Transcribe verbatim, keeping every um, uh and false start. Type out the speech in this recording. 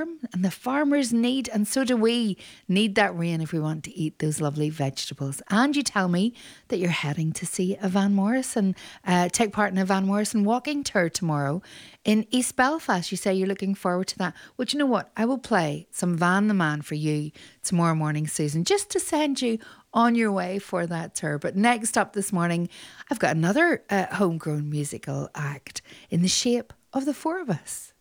storm, and the farmers need, and so do we, need that rain if we want to eat those lovely vegetables. And you tell me that you're heading to see a Van Morrison, uh, take part in a Van Morrison walking tour tomorrow in East Belfast. You say you're looking forward to that. Well, do you know what? I will play some Van the Man for you tomorrow morning, Susan, just to send you on your way for that tour. But next up this morning, I've got another uh, homegrown musical act in the shape of the four of us.